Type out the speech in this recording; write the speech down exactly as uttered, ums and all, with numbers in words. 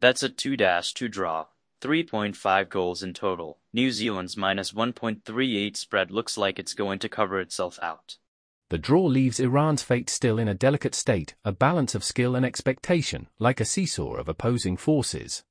That's a two two draw. three point five goals in total. New Zealand's minus one point three eight spread looks like it's going to cover itself out. The draw leaves Iran's fate still in a delicate state, a balance of skill and expectation, like a seesaw of opposing forces.